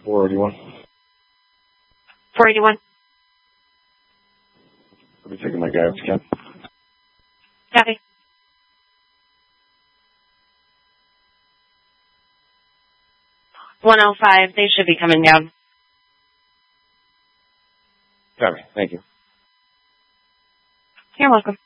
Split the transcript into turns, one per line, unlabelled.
481.
481.
I'll be taking my guy up to camp.
Copy. $105. They should be coming down.
Copy. Thank you.
You're welcome.